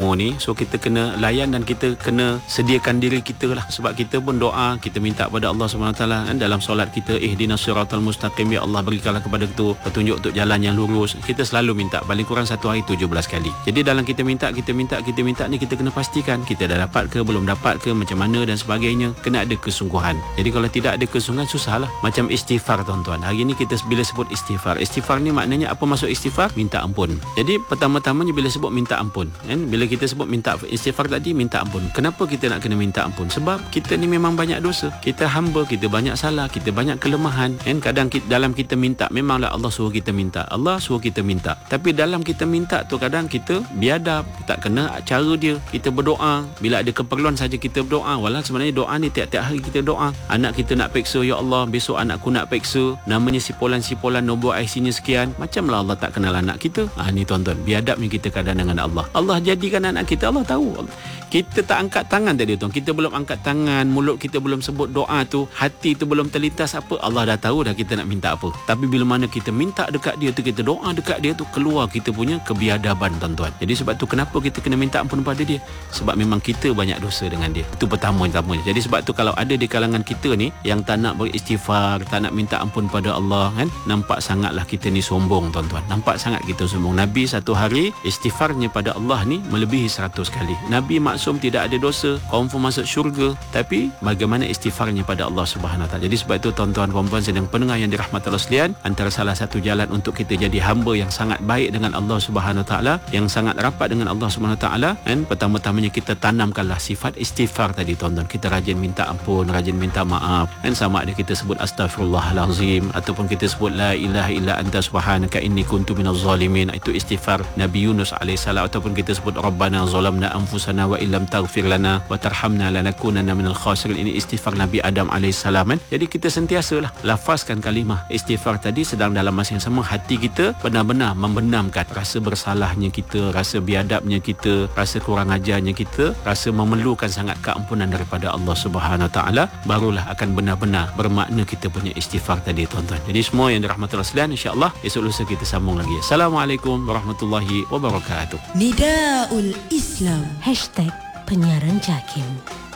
semua ni. So kita kena layan dan kita kena sediakan diri kita lah. Sebab kita pun doa, kita minta kepada Allah SWT kan, dalam solat kita, ihdinas siratal mustaqim, ya Allah berikanlah kepada kita petunjuk untuk jalan yang lurus. Kita selalu minta, paling kurang satu hari 17 kali. Jadi dalam kita minta ni, kita kena pastikan kita dah dapat ke, belum dapat ke, macam mana dan sebagainya. Kena ada kesungguhan. Jadi kalau tidak ada kesungguhan, susahlah. Macam istighfar tuan-tuan. Hari ni kita bila sebut istighfar ni maknanya apa maksud istighfar? Minta ampun. Jadi pertama-tamanya bila sebut minta ampun kan, bila kita sebut minta istighfar tadi, minta ampun. Kenapa kita nak kena minta ampun? Sebab kita ni memang banyak dosa, kita hamba, kita banyak salah, kita banyak kelemahan kan. Kadang dalam kita minta, memanglah Allah suruh kita minta, tapi dalam kita minta tu kadang kita biadab, tak kena cara dia. Kita berdoa bila ada keperluan saja kita berdoa, walau sebenarnya doa ni tiap-tiap hari kita doa. Anak kita nak peksa, ya Allah besok anakku nak peksa, namanya sipolan-sipolan, nombor IC-nya sekian. Macamlah Allah tak kenal anak kita. Ni tuan-tuan, biadabnya kita kadang dengan Allah. Allah jadikan anak kita, Allah tahu. Kita tak angkat tangan tadi tuan, kita belum angkat tangan, mulut kita belum sebut doa tu, hati tu belum terlintas apa, Allah dah tahu dah kita nak minta apa. Tapi bila mana kita minta dekat dia tu, kita doa dekat dia tu, keluar kita punya kebiadaban tuan-tuan. Jadi sebab tu kenapa kita kena minta ampun pada dia? Sebab memang kita banyak dosa dengan dia. Itu pertama-tama. Jadi sebab tu kalau ada di kalangan kita ni yang tak nak beristighfar, tak nak minta ampun pada Allah kan, nampak sangatlah kita ni sombong tuan-tuan. Nampak sangat kita sombong. Nabi satu hari istighfarnya pada Allah ni melebihi 100 kali. Nabi maksum, tidak ada dosa, confirm masuk syurga. Tapi bagaimana istighfarnya pada Allah Subhanahu Wa Taala. Jadi sebab itu tuan-tuan puan-puan sedang pendengar yang dirahmati Allah sekalian, antara salah satu jalan untuk kita jadi hamba yang sangat baik dengan Allah Subhanahu Wa Taala, yang sangat rapat dengan Allah Subhanahu Wa Taala, kan, pertama-tamanya kita tanamkanlah sifat istighfar tadi tuan-tuan. Kita rajin minta ampun, rajin minta maaf, kan, sama ada kita sebut astaghfirullahalazim ataupun kita sebut la ilaha illa anta subhanaka inni kuntu minaz zalimin. Itu istighfar Nabi Yunus alaihissalam. Ataupun kita sebut rabbana zalamna anfusana wa illam taghfir lana wa tarhamna lanakunanna minal khasirin. Ini istighfar Nabi Adam alaihissalam kan. Jadi kita sentiasalah lafazkan kalimah istighfar tadi, sedang dalam masa yang sama hati kita benar-benar membenamkan rasa bersalahnya kita, rasa biadabnya kita, rasa kurang ajarnya kita, rasa memerlukan sangat keampunan daripada Allah Subhanahu Wa Taala. Barulah akan benar-benar bermakna kita punya istighfar tadi tuan-tuan. Jadi semua yang dirahmati Allah sekalian, insya-Allah esok lusa kita sambung lagi. Assalamualaikum warahmatullahi wabarakatuh. Nidaul Islam #penyiaran JAKIM.